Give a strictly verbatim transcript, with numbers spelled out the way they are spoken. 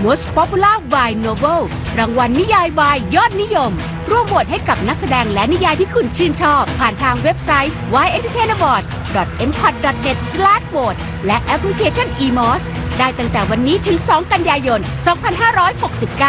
Most Popular Wine Novel รางวัลนิยายวายยอดนิยมร่วมโหวตให้กับนักแสดงและนิยายที่คุณชื่นชอบผ่านทางเว็บไซต์ วาย เอ็นเตอร์เทน อวอร์ดส์ ดอท เอ็ม คอท ดอท เน็ต สแลช โหวต และแอปพลิเคชัน อี มอส ได้ตั้งแต่วันนี้ถึง สอง กันยายน สองพันห้าร้อยหกสิบเก้า